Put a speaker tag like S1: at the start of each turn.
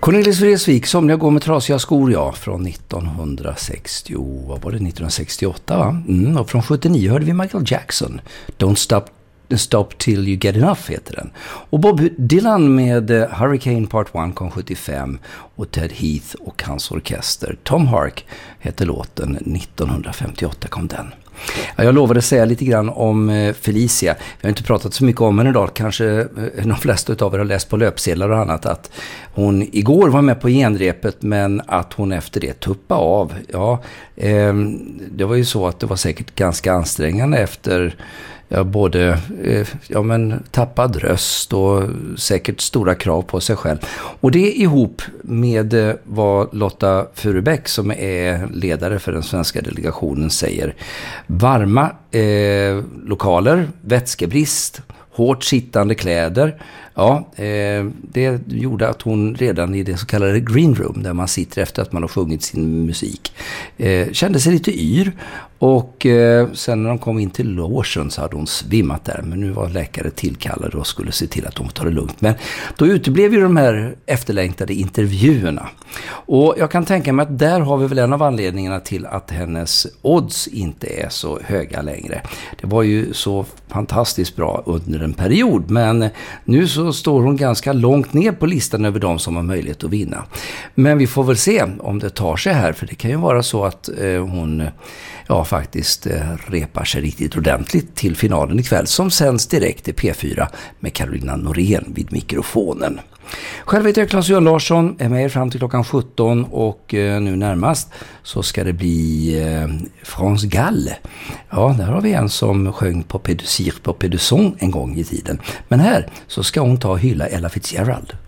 S1: Cornelis Vreeswijk, Somliga går med trasiga skor, ja, från 1960, vad var det, 1968 va? Och från 79 hörde vi Michael Jackson, Don't Stop Till You Get Enough heter den. Och Bob Dylan med Hurricane Part 1 kom 75 och Ted Heath och hans orkester. Tom Hark heter låten, 1958 kom den. Ja, jag lovade säga lite grann om Felicia. Vi har inte pratat så mycket om henne idag. Kanske de flesta av er har läst på löpsedlar och annat att hon igår var med på genrepet men att hon efter det tuppade av. Ja, det var ju så att det var säkert ganska ansträngande efter både tappad röst och säkert stora krav på sig själv. Och det ihop med vad Lotta Furubäck som är ledare för den svenska delegationen säger. Varma lokaler, vätskebrist, hårt sittande kläder. Ja, det gjorde att hon redan i det så kallade green room där man sitter efter att man har sjungit sin musik kände sig lite yr. Och sen när de kom in till logen så hade hon svimmat där. Men nu var läkare tillkallade och skulle se till att de tar det lugnt. Men då uteblev ju de här efterlängtade intervjuerna. Och jag kan tänka mig att där har vi väl en av anledningarna till att hennes odds inte är så höga längre. Det var ju så fantastiskt bra under en period. Men nu så står hon ganska långt ner på listan över de som har möjlighet att vinna. Men vi får väl se om det tar sig här. För det kan ju vara så att hon faktiskt repar sig riktigt ordentligt till finalen ikväll som sänds direkt i P4 med Carolina Norén vid mikrofonen. Själv heter jag Claes-Johan Larsson, är med er fram till klockan 17 och nu närmast så ska det bli France Gall. Ja, där har vi en som sjöng på Pédusir på Pédusson en gång i tiden. Men här så ska hon ta och hylla Ella Fitzgerald.